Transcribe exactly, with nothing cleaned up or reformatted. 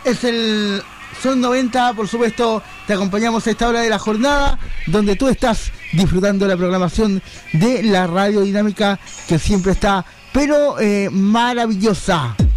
Es el Son noventa, por supuesto, te acompañamos a esta hora de la jornada, donde tú estás disfrutando de la programación de la Radio Dinámica, que siempre está, pero eh, maravillosa.